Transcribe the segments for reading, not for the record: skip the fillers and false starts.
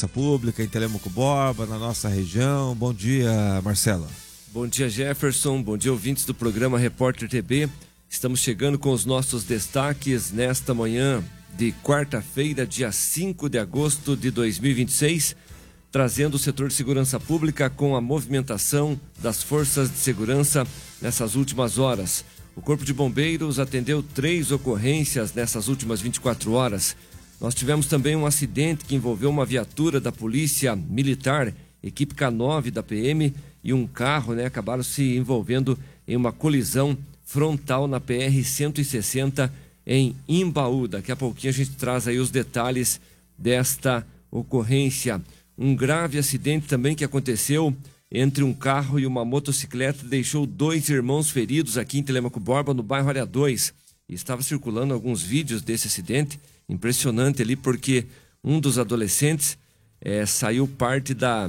Segurança Pública em Telêmaco Borba, na nossa região. Bom dia, Marcelo. Bom dia, Jefferson. Bom dia, ouvintes do programa Repórter TB. Estamos chegando com os nossos destaques nesta manhã de quarta-feira, dia 5 de agosto de 2026, trazendo o setor de segurança pública com a movimentação das forças de segurança nessas últimas horas. O Corpo de Bombeiros atendeu 3 ocorrências nessas últimas 24 horas. Nós tivemos também um acidente que envolveu uma viatura da Polícia Militar, equipe K9 da PM, e um carro, acabaram se envolvendo em uma colisão frontal na PR-160 em Imbaú. Daqui a pouquinho a gente traz aí os detalhes desta ocorrência. Um grave acidente também que aconteceu entre um carro e uma motocicleta, deixou 2 irmãos feridos aqui em Telêmaco Borba, no bairro Área 2. E estava circulando alguns vídeos desse acidente, impressionante ali, porque um dos adolescentes saiu parte da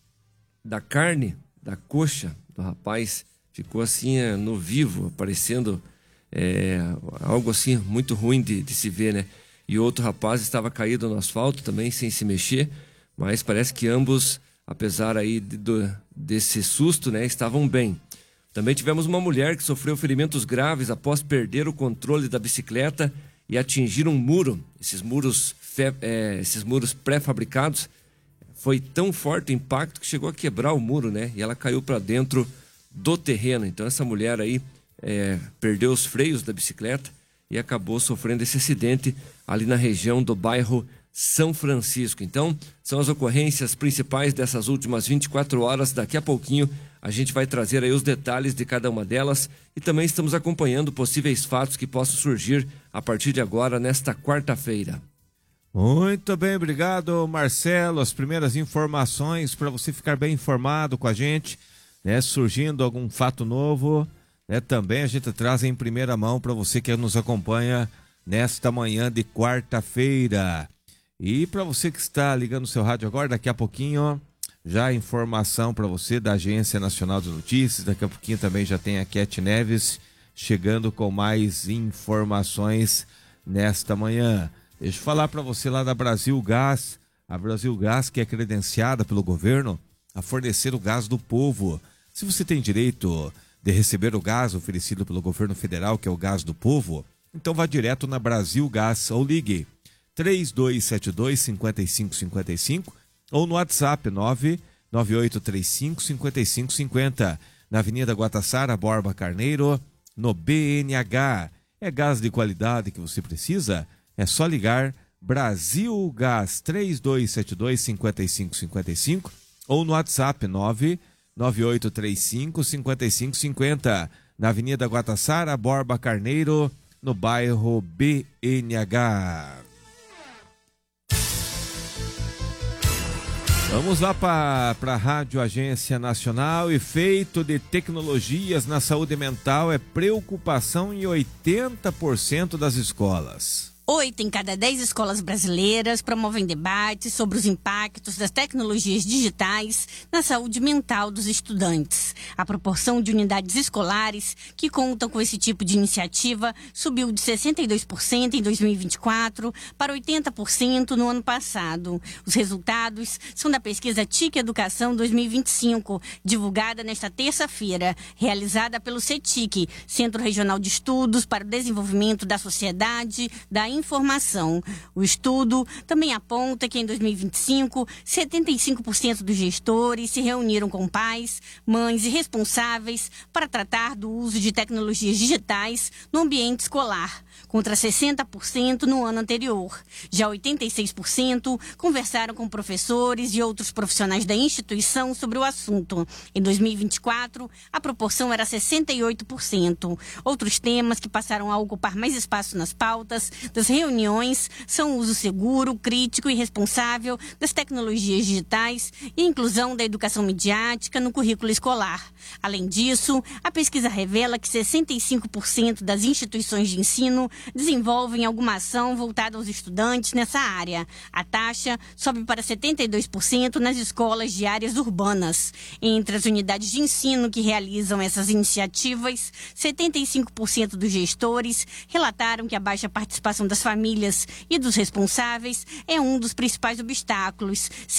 carne, da coxa do rapaz, ficou assim no vivo, aparecendo algo assim muito ruim de se ver, né? E outro rapaz estava caído no asfalto também, sem se mexer, mas parece que ambos, apesar aí desse susto, estavam bem. Também tivemos uma mulher que sofreu ferimentos graves após perder o controle da bicicleta e atingir um muro. Esses muros pré-fabricados, foi tão forte o impacto que chegou a quebrar o muro, E ela caiu para dentro do terreno. Então essa mulher aí perdeu os freios da bicicleta e acabou sofrendo esse acidente ali na região do bairro São Francisco. Então, são as ocorrências principais dessas últimas 24 horas. Daqui a pouquinho a gente vai trazer aí os detalhes de cada uma delas e também estamos acompanhando possíveis fatos que possam surgir a partir de agora, nesta quarta-feira. Muito bem, obrigado, Marcelo. As primeiras informações para você ficar bem informado com a gente, surgindo algum fato novo, também a gente traz em primeira mão para você que nos acompanha nesta manhã de quarta-feira. E para você que está ligando o seu rádio agora, daqui a pouquinho, já informação para você da Agência Nacional de Notícias. Daqui a pouquinho também já tem a Cat Neves chegando com mais informações nesta manhã. Deixa eu falar para você lá da Brasil Gás. A Brasil Gás, que é credenciada pelo governo a fornecer o gás do povo. Se você tem direito de receber o gás oferecido pelo governo federal, que é o gás do povo, então vá direto na Brasil Gás ou ligue 3272-5555 ou no WhatsApp 99835-5550, na Avenida Guataçara, Borba Carneiro, no BNH. É gás de qualidade que você precisa? É só ligar Brasil Gás 3272-5555 ou no WhatsApp 99835-5550, na Avenida Guataçara, Borba Carneiro, no bairro BNH. Vamos lá para a Rádio Agência Nacional. Efeito de tecnologias na saúde mental é preocupação em 80% das escolas. 8 em cada 10 escolas brasileiras promovem debates sobre os impactos das tecnologias digitais na saúde mental dos estudantes. A proporção de unidades escolares que contam com esse tipo de iniciativa subiu de 62% em 2024 para 80% no ano passado. Os resultados são da pesquisa TIC Educação 2025, divulgada nesta terça-feira, realizada pelo CETIC, Centro Regional de Estudos para o Desenvolvimento da Sociedade, da Informação. O estudo também aponta que em 2025, 75% dos gestores se reuniram com pais, mães e responsáveis para tratar do uso de tecnologias digitais no ambiente escolar, contra 60% no ano anterior. Já 86% conversaram com professores e outros profissionais da instituição sobre o assunto. Em 2024, a proporção era 68%. Outros temas que passaram a ocupar mais espaço nas pautas das reuniões são o uso seguro, crítico e responsável das tecnologias digitais e a inclusão da educação midiática no currículo escolar. Além disso, a pesquisa revela que 65% das instituições de ensino desenvolvem alguma ação voltada aos estudantes nessa área. A taxa sobe para 72% nas escolas de áreas urbanas. Entre as unidades de ensino que realizam essas iniciativas, 75% dos gestores relataram que a baixa participação das famílias e dos responsáveis é um dos principais obstáculos.